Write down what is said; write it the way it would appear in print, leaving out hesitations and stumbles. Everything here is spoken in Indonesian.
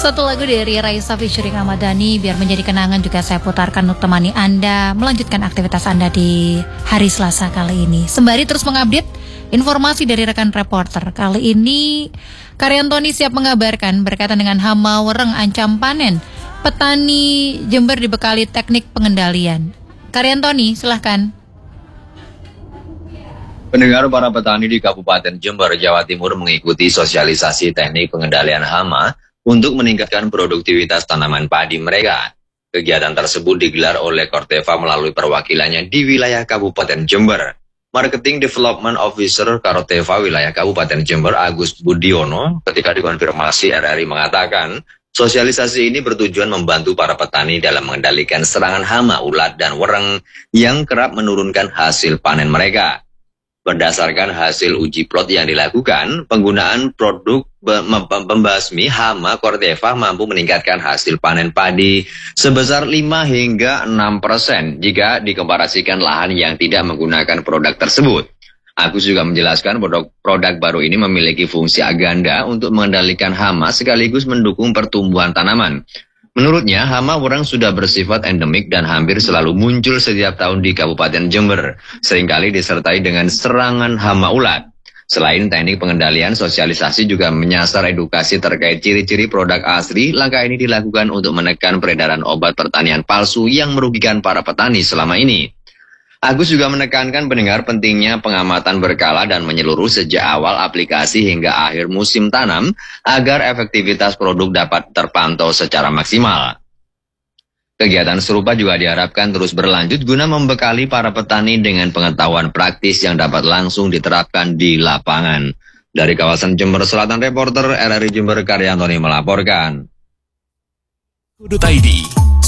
Satu lagu dari Raisa featuring Ahmad Dhani biar menjadi kenangan juga saya putarkan untuk temani Anda melanjutkan aktivitas Anda di hari Selasa kali ini. Sembari terus mengupdate informasi dari rekan reporter. Kali ini Karyantoni siap mengabarkan berkaitan dengan hama wereng ancam panen. Petani Jember dibekali teknik pengendalian. Karyantoni, silahkan. Pendengar, para petani di Kabupaten Jember, Jawa Timur mengikuti sosialisasi teknik pengendalian hama untuk meningkatkan produktivitas tanaman padi mereka. Kegiatan tersebut digelar oleh Corteva melalui perwakilannya di wilayah Kabupaten Jember. Marketing Development Officer Corteva wilayah Kabupaten Jember, Agus Budiono, ketika dikonfirmasi RRI mengatakan, sosialisasi ini bertujuan membantu para petani dalam mengendalikan serangan hama, ulat, dan wereng yang kerap menurunkan hasil panen mereka. Berdasarkan hasil uji plot yang dilakukan, penggunaan produk pembasmi hama Corteva mampu meningkatkan hasil panen padi sebesar 5 hingga 6% jika dikomparasikan lahan yang tidak menggunakan produk tersebut. Agus juga menjelaskan produk baru ini memiliki fungsi ganda untuk mengendalikan hama sekaligus mendukung pertumbuhan tanaman. Menurutnya, hama wereng sudah bersifat endemik dan hampir selalu muncul setiap tahun di Kabupaten Jember, seringkali disertai dengan serangan hama ulat. Selain teknik pengendalian, sosialisasi juga menyasar edukasi terkait ciri-ciri produk asli. Langkah ini dilakukan untuk menekan peredaran obat pertanian palsu yang merugikan para petani selama ini. Agus juga menekankan pendengar pentingnya pengamatan berkala dan menyeluruh sejak awal aplikasi hingga akhir musim tanam agar efektivitas produk dapat terpantau secara maksimal. Kegiatan serupa juga diharapkan terus berlanjut guna membekali para petani dengan pengetahuan praktis yang dapat langsung diterapkan di lapangan. Dari kawasan Jember Selatan, reporter RRI Jember Karyantoni melaporkan. .id